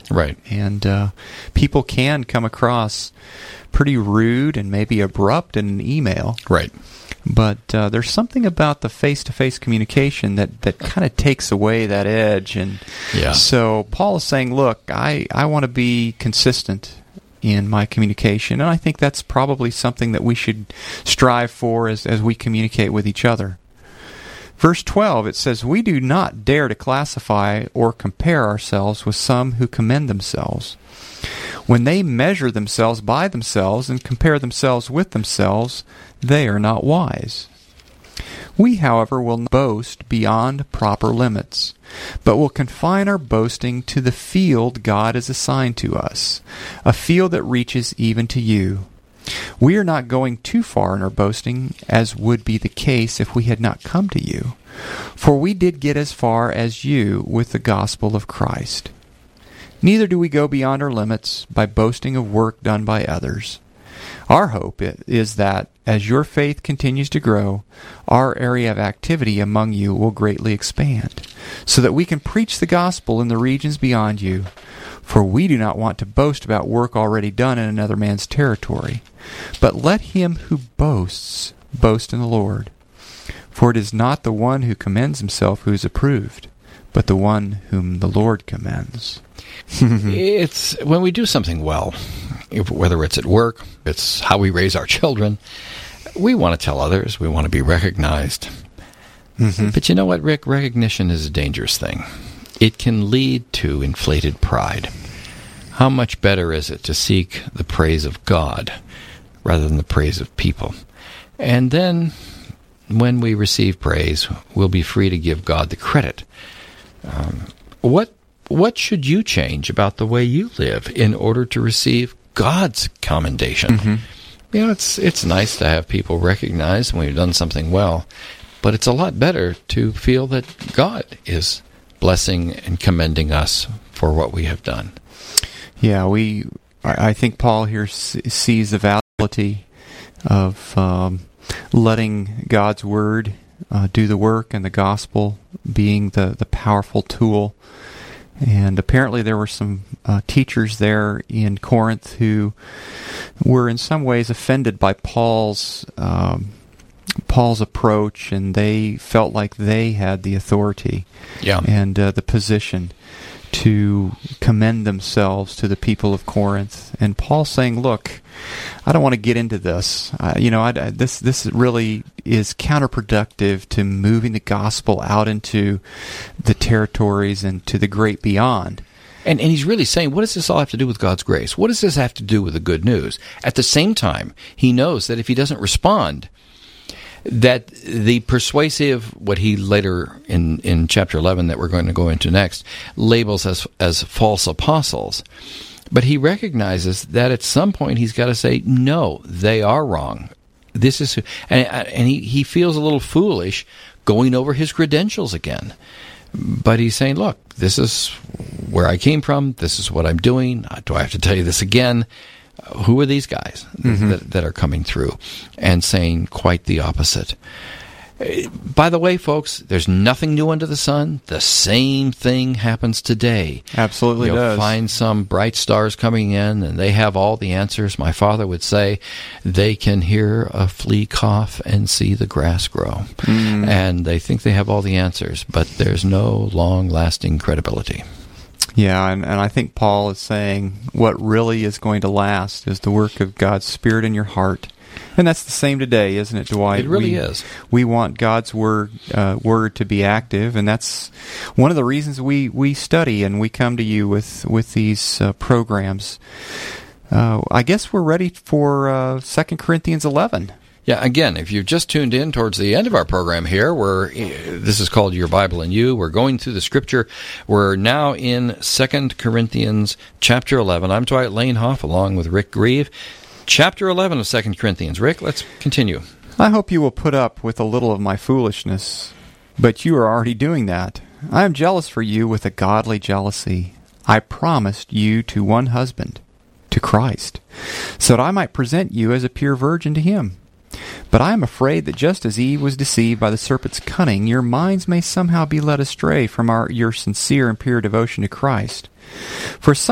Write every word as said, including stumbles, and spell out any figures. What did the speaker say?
Right. And uh, people can come across pretty rude and maybe abrupt in an email. Right. But uh, there's something about the face-to-face communication that, that kind of takes away that edge. And yeah. so Paul is saying, look, I, I want to be consistent in my communication, and I think that's probably something that we should strive for as, as we communicate with each other. Verse twelve, it says, we do not dare to classify or compare ourselves with some who commend themselves. When they measure themselves by themselves and compare themselves with themselves, they are not wise. We, however, will not boast beyond proper limits, but will confine our boasting to the field God has assigned to us, a field that reaches even to you. We are not going too far in our boasting, as would be the case if we had not come to you, for we did get as far as you with the gospel of Christ. Neither do we go beyond our limits by boasting of work done by others. Our hope is that, as your faith continues to grow, our area of activity among you will greatly expand, so that we can preach the gospel in the regions beyond you. For we do not want to boast about work already done in another man's territory, but let him who boasts boast in the Lord. For it is not the one who commends himself who is approved, but the one whom the Lord commends. It's when we do something well, if, whether it's at work, it's how we raise our children, we want to tell others, we want to be recognized. Mm-hmm. But you know what, Rick? Recognition is a dangerous thing. It can lead to inflated pride. How much better is it to seek the praise of God rather than the praise of people? And then, when we receive praise, we'll be free to give God the credit. Um, what What should you change about the way you live in order to receive God's commendation? Mm-hmm. You know, it's it's nice to have people recognize when we've done something well, but it's a lot better to feel that God is blessing and commending us for what we have done. Yeah, we. I think Paul here sees the validity of um, letting God's word uh, do the work, and the gospel being the, the powerful tool. And apparently there were some uh, teachers there in Corinth who were in some ways offended by Paul's um, Paul's approach, and they felt like they had the authority yeah. and uh, the position to commend themselves to the people of Corinth. And Paul's saying, look, I don't want to get into this. Uh, you know, I, I, this this really is counterproductive to moving the gospel out into the territories and to the great beyond. And and he's really saying, what does this all have to do with God's grace? What does this have to do with the good news? At the same time, he knows that if he doesn't respond, that the persuasive, what he later in, in chapter eleven that we're going to go into next, labels as as false apostles. But he recognizes that at some point he's got to say, no, they are wrong. This is, and, and he, he feels a little foolish going over his credentials again. But he's saying, look, this is where I came from. This is what I'm doing. Do I have to tell you this again? Who are these guys mm-hmm. that, that are coming through and saying quite the opposite? By the way, folks, there's nothing new under the sun. The same thing happens today. Absolutely You'll does. find some bright stars coming in, and they have all the answers. My father would say they can hear a flea cough and see the grass grow. Mm. And they think they have all the answers, but there's no long-lasting credibility. Yeah, and, and I think Paul is saying what really is going to last is the work of God's Spirit in your heart. And that's the same today, isn't it, Dwight? It really we, is. We want God's word uh, word to be active, and that's one of the reasons we, we study and we come to you with, with these uh, programs. Uh, I guess we're ready for uh, Second Corinthians eleven. Yeah, again, if you've just tuned in towards the end of our program here, we're, this is called Your Bible and You. We're going through the Scripture. We're now in Second Corinthians chapter eleven. I'm Dwight Lanehoff along with Rick Grieve. Chapter eleven of Second Corinthians. Rick, let's continue. I hope you will put up with a little of my foolishness, but you are already doing that. I am jealous for you with a godly jealousy. I promised you to one husband, to Christ, so that I might present you as a pure virgin to him. But I am afraid that just as Eve was deceived by the serpent's cunning, your minds may somehow be led astray from our, your sincere and pure devotion to Christ. For some